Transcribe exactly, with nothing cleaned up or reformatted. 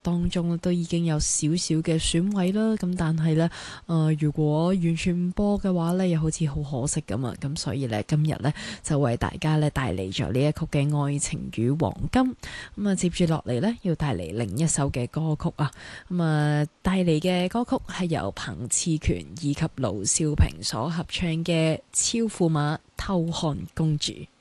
當中都已經有少少嘅損毀啦，咁但係呢，誒、呃、如果完全唔播嘅話呢，又好似好可惜咁啊！咁所以呢，今日呢，就為大家呢帶嚟咗呢一曲嘅《愛情與黃金》。咁啊，接住落嚟呢，要帶嚟另一首嘅歌曲啊！咁啊，帶嚟嘅歌曲係由彭熾權以及盧少平所合唱嘅《超駙馬偷看公主》。